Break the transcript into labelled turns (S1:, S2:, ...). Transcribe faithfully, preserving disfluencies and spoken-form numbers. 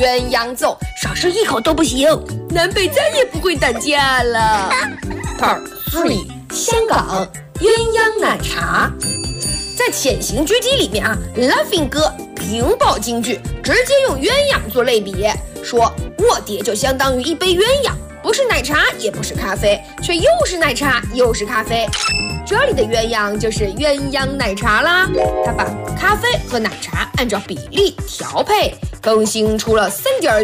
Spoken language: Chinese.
S1: 鸳鸯粽少吃一口都不行，南北再也不会打架了。Part three， 香港鸳鸯奶茶。在潜行狙击里面啊 ，Laughing 哥屏保金句，直接用鸳鸯做类比，说卧碟就相当于一杯鸳鸯，不是奶茶也不是咖啡，却又是奶茶又是咖啡。这里的鸳鸯就是鸳鸯奶茶啦，他把咖啡和奶茶按照比例调配，更新出了三点